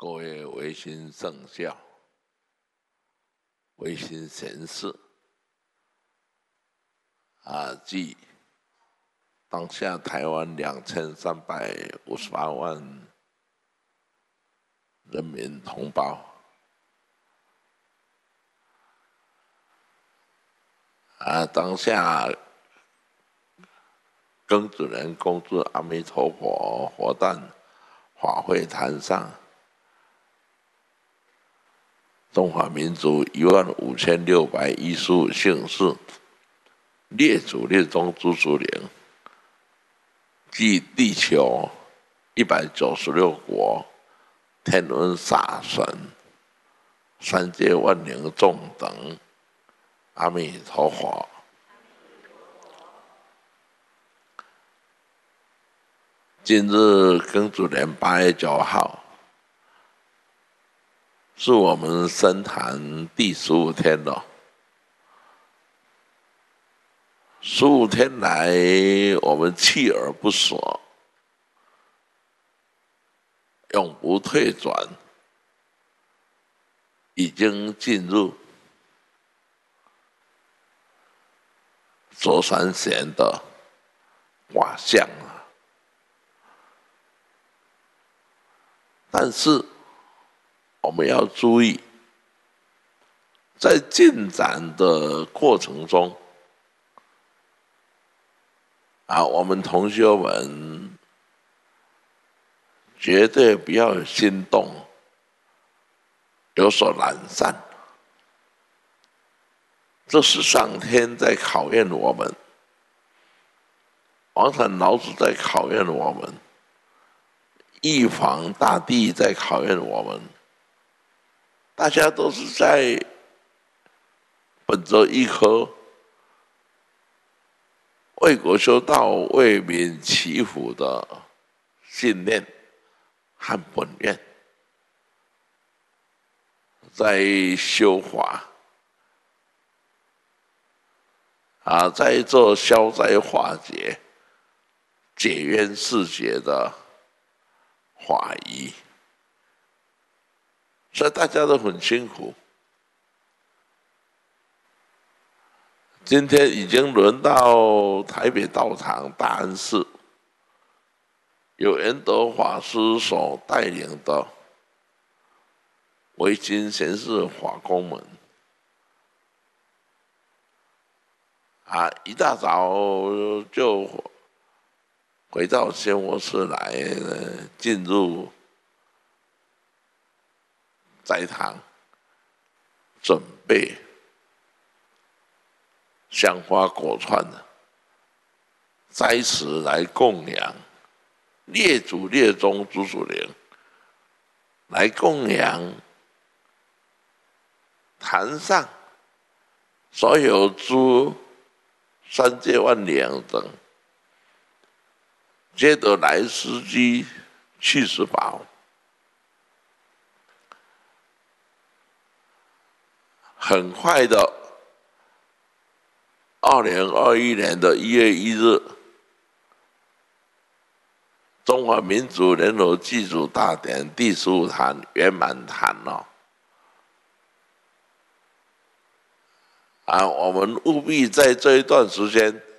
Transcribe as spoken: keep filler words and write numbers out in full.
各位维新圣教、维新贤士啊，即当下台湾两千三百五十八万人民同胞啊，当下庚子年恭祝阿弥陀佛活诞法会坛上，中华民族一万五千六百一十五姓氏列祖列宗朱祖陵，即地球一百九十六国天文煞神三界万灵众等，阿弥陀佛。今日庚子年八月九号，是我们僧坛第十五天了。十五天来，我们锲而不舍，永不退转，已经进入左三弦的卦象了。但是我们要注意，在进展的过程中，啊，我们同学们绝对不要心动，有所懒散。这是上天在考验我们，王禅老子在考验我们，玉皇大帝在考验我们。大家都是在本着一颗为国修道、为民祈福的信念和本愿，在修法啊，在做消灾化解、解冤释结的法仪，所以大家都很辛苦。今天已经轮到台北道场大安寺，由圆德法师所带领的维新贤士法公们，啊，一大早就回到仙佛寺来，进入斋堂，准备香花果串的斋食来供养列祖列宗朱祖陵，来供养坛上所有诸三界万灵等，皆得来施机去世宝。很快的，二零二一年的一月一日，中华民族联合祭祖大典第十五坛圆满坛了。啊，我们务必在这一段时间